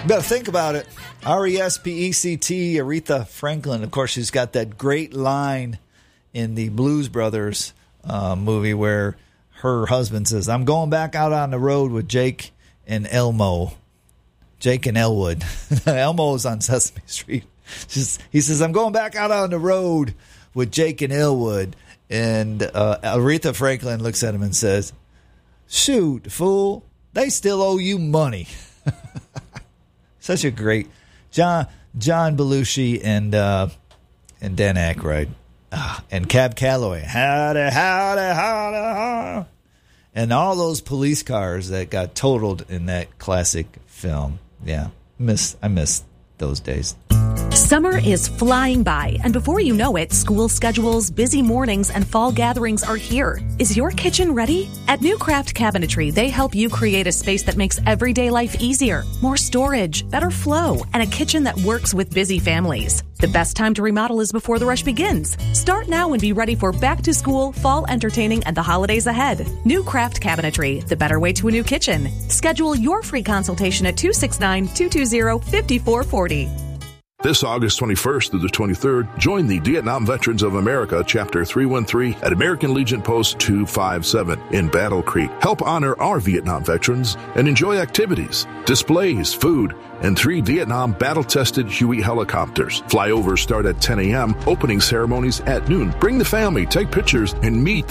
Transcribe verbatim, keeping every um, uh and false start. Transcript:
better think about it. R E S P E C T, Aretha Franklin. Of course, she's got that great line in the Blues Brothers uh, movie where her husband says, I'm going back out on the road with Jake and Elmo. Jake and Elwood. Elmo's on Sesame Street. She's, he says, I'm going back out on the road with Jake and Elwood. And uh, Aretha Franklin looks at him and says, shoot, fool, they still owe you money. Such a great John John Belushi and uh, and Dan Aykroyd ah, and Cab Calloway. Howdy, howdy, howdy, howdy. And all those police cars that got totaled in that classic film. Yeah, miss I miss those days. Summer is flying by, and before you know it, school schedules, busy mornings, and fall gatherings are here. Is your kitchen ready? At New Craft Cabinetry, they help you create a space that makes everyday life easier, more storage, better flow, and a kitchen that works with busy families. The best time to remodel is before the rush begins. Start now and be ready for back to school, fall entertaining, and the holidays ahead. New Craft Cabinetry, the better way to a new kitchen. Schedule your free consultation at two six nine, two two zero, five four four zero. This August twenty-first through the twenty-third, join the Vietnam Veterans of America, Chapter three one three at American Legion Post two five seven in Battle Creek. Help honor our Vietnam veterans and enjoy activities, displays, food, and three Vietnam battle-tested Huey helicopters. Flyovers start at ten a.m., opening ceremonies at noon. Bring the family, take pictures, and meet